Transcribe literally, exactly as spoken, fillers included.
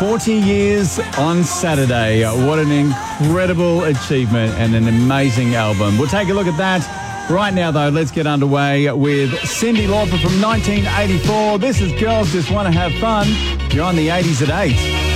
forty years on Saturday. What an incredible achievement and an amazing album. We'll take a look at that. Right now, though, let's get underway with Cyndi Lauper from nineteen eighty-four. This is Girls Just Want to Have Fun. You're on the eighties at eight.